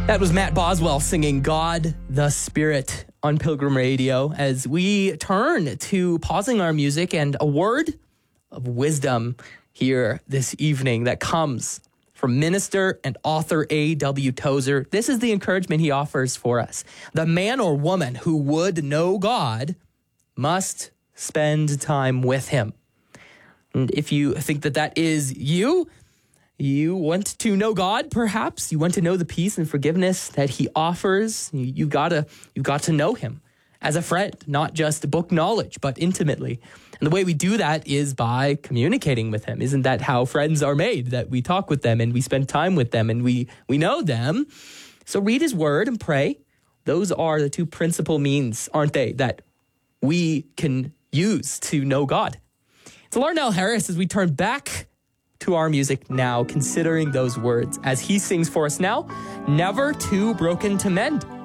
That was Matt Boswell singing God the Spirit on Pilgrim Radio as we turn to pausing our music and a word of wisdom here this evening that comes from minister and author A.W. Tozer. This is the encouragement he offers for us. The man or woman who would know God must spend time with him. And if you think that is you want to know God, perhaps. You want to know the peace and forgiveness that he offers. You got to know him as a friend, not just book knowledge, but intimately. And the way we do that is by communicating with him. Isn't that how friends are made? That we talk with them and we spend time with them and we know them. So read his word and pray. Those are the two principal means, aren't they, that we can use to know God. So Larnell Harris, as we turn back to our music now, considering those words as he sings for us now, Never Too Broken to Mend.